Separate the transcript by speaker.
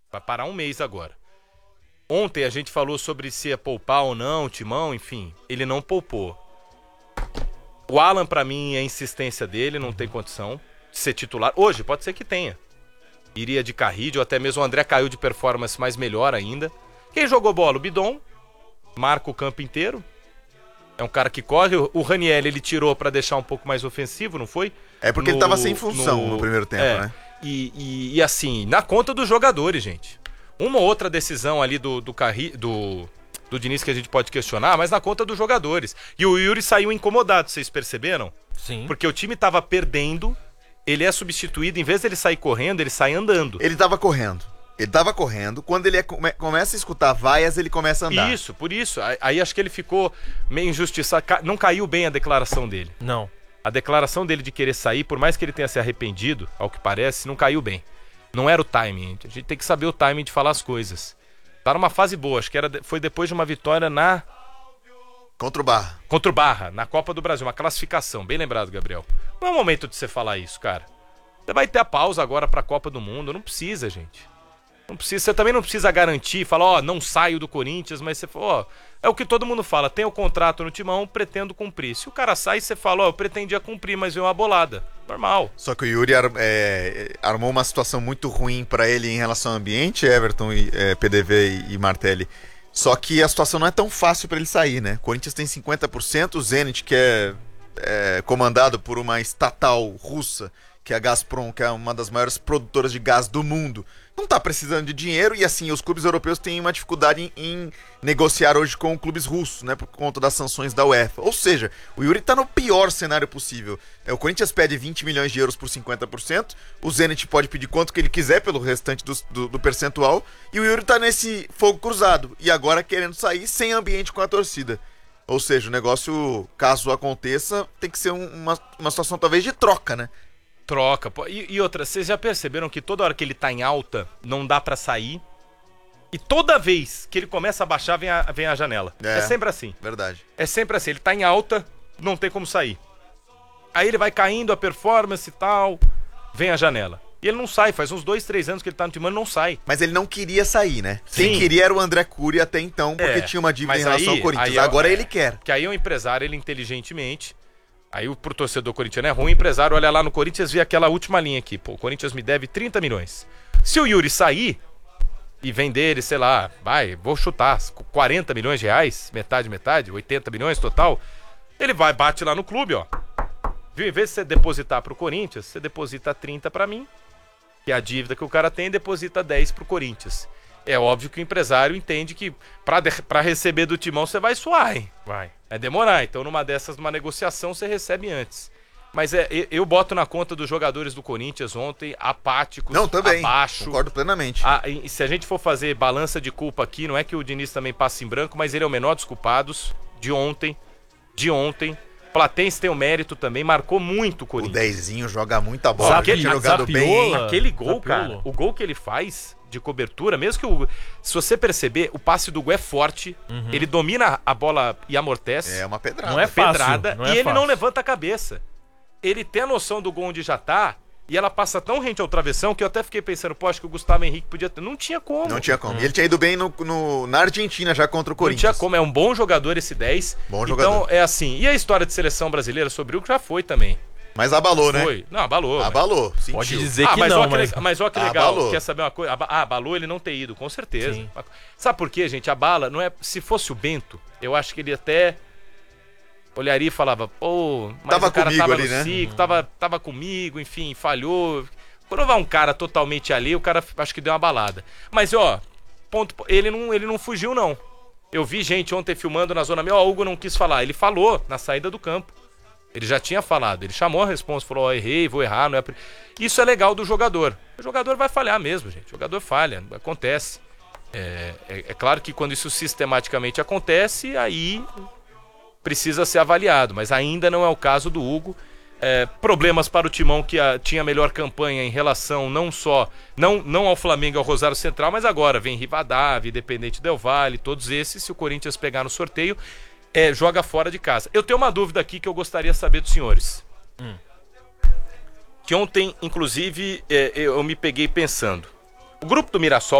Speaker 1: Vai parar um mês agora. Ontem a gente falou sobre se ia poupar ou não, o Timão, enfim. Ele não poupou. O Alan, pra mim, é a insistência dele, não tem condição de ser titular. Hoje, pode ser que tenha. Iria de Carrillo, ou até mesmo o André caiu de performance, mas melhor ainda. Quem jogou bola? O Bidon. Marca o campo inteiro. É um cara que corre. O Raniel, ele tirou pra deixar um pouco mais ofensivo, não foi?
Speaker 2: É porque ele tava sem função no primeiro tempo, né?
Speaker 1: E assim, na conta dos jogadores, gente. Uma ou outra decisão ali do Diniz que a gente pode questionar, mas na conta dos jogadores. E o Yuri saiu incomodado, vocês perceberam?
Speaker 3: Sim.
Speaker 1: Porque o time tava perdendo, ele é substituído, em vez dele sair correndo, ele sai andando.
Speaker 2: Ele tava correndo. Quando ele começa a escutar vaias, ele começa a andar.
Speaker 1: Isso, por isso. Aí acho que ele ficou meio injustiçado. Não caiu bem a declaração dele.
Speaker 3: Não.
Speaker 1: A declaração dele de querer sair, por mais que ele tenha se arrependido, ao que parece, não caiu bem. Não era o timing. A gente tem que saber o timing de falar as coisas. Tá numa fase boa, acho que foi depois de uma vitória
Speaker 2: Contra o
Speaker 1: Barra, na Copa do Brasil, uma classificação. Bem lembrado, Gabriel. Não é o momento de você falar isso, cara. Você vai ter a pausa agora pra Copa do Mundo. Não precisa, gente. Não precisa, você também não precisa garantir, falar, não saio do Corinthians, mas você fala, é o que todo mundo fala, tem o contrato no Timão, pretendo cumprir. Se o cara sai, você fala, eu pretendia cumprir, mas veio uma bolada. Normal.
Speaker 2: Só que o Yuri armou uma situação muito ruim pra ele em relação ao ambiente, Everton, PDV e Martelli. Só que a situação não é tão fácil pra ele sair, né? O Corinthians tem 50%, o Zenit, que é comandado por uma estatal russa, que é a Gazprom, que é uma das maiores produtoras de gás do mundo, não tá precisando de dinheiro e assim, os clubes europeus têm uma dificuldade em negociar hoje com clubes russos, né, por conta das sanções da UEFA. Ou seja, o Yuri tá no pior cenário possível. O Corinthians pede 20 milhões de euros por 50%, o Zenit pode pedir quanto que ele quiser pelo restante do percentual, e o Yuri tá nesse fogo cruzado, e agora querendo sair sem ambiente com a torcida. Ou seja, o negócio, caso aconteça, tem que ser uma situação talvez de troca, né?
Speaker 1: Troca. E outra, vocês já perceberam que toda hora que ele tá em alta, não dá pra sair? E toda vez que ele começa a baixar, vem a janela. É sempre assim.
Speaker 2: Verdade.
Speaker 1: É sempre assim. Ele tá em alta, não tem como sair. Aí ele vai caindo a performance e tal, vem a janela. E ele não sai, faz uns 2, 3 anos que ele tá no Timão e não sai.
Speaker 2: Mas ele não queria sair, né?
Speaker 1: Sim.
Speaker 2: Quem queria era o André Cury até então, porque tinha uma dívida em relação ao Corinthians. Agora ele quer.
Speaker 1: Que aí o empresário, ele inteligentemente... Aí pro torcedor corintiano é ruim, o empresário olha lá no Corinthians e vê aquela última linha aqui. Pô, o Corinthians me deve 30 milhões. Se o Yuri sair e vender ele, sei lá, vou chutar, 40 milhões de reais, metade, 80 milhões total, ele vai, bate lá no clube, ó. Viu? Em vez de você depositar pro Corinthians, você deposita 30 pra mim, que é a dívida que o cara tem, e deposita 10 pro Corinthians. É óbvio que o empresário entende que pra receber do Timão você vai suar, hein?
Speaker 3: Vai.
Speaker 1: É demorar, então numa negociação você recebe antes. Mas eu boto na conta dos jogadores do Corinthians ontem, apáticos,
Speaker 2: não, também,
Speaker 1: abaixo.
Speaker 2: Concordo plenamente.
Speaker 1: E se a gente for fazer balança de culpa aqui, não é que o Diniz também passa em branco, mas ele é o menor dos culpados de ontem. Platense tem o mérito também, marcou muito o Corinthians.
Speaker 2: O Dezinho joga muita bola,
Speaker 1: aquele gol, cara, o gol que ele faz de cobertura, mesmo que se você perceber, o passe do Gu é forte, ele domina a bola e amortece.
Speaker 2: É uma pedrada.
Speaker 3: Não é fácil,
Speaker 1: ele não levanta a cabeça. Ele tem a noção do gol onde já tá, e ela passa tão rente ao travessão que eu até fiquei pensando, acho que o Gustavo Henrique podia ter. Não tinha como.
Speaker 2: E ele tinha ido bem na Argentina já contra o Corinthians.
Speaker 1: Não tinha como, é um bom jogador esse 10.
Speaker 2: Bom jogador.
Speaker 1: Então é assim, e a história de seleção brasileira sobre o que já foi também.
Speaker 2: Mas abalou, né?
Speaker 1: Foi. Não, abalou.
Speaker 2: Abalou, sentiu.
Speaker 3: Pode dizer que não,
Speaker 1: mas olha que legal.
Speaker 2: Abalou.
Speaker 1: Quer saber uma coisa? Abalou ele não ter ido, com certeza. Sim. Sabe por quê, gente? A bala não é... Se fosse o Bento, eu acho que ele até olharia e falava, mas
Speaker 2: tava
Speaker 1: o cara
Speaker 2: comigo
Speaker 1: tava
Speaker 2: ali,
Speaker 1: no
Speaker 2: né?
Speaker 1: ciclo, tava comigo, enfim, falhou. Quando vai um cara totalmente ali, o cara acho que deu uma balada. Mas, ele não fugiu, não. Eu vi gente ontem filmando na zona meio, o Hugo não quis falar. Ele falou na saída do campo. Ele já tinha falado, ele chamou a responsa, falou, errei, vou errar, não é... Isso é legal do jogador. O jogador vai falhar mesmo, gente. O jogador falha, acontece. É claro que quando isso sistematicamente acontece, aí precisa ser avaliado, mas ainda não é o caso do Hugo. Problemas para o Timão, que tinha a melhor campanha em relação não ao Flamengo e ao Rosário Central, mas agora vem Rivadavia, Independente Del Valle, todos esses, se o Corinthians pegar no sorteio, joga fora de casa. Eu tenho uma dúvida aqui que eu gostaria de saber dos senhores. Que ontem, inclusive, eu me peguei pensando. O grupo do Mirassol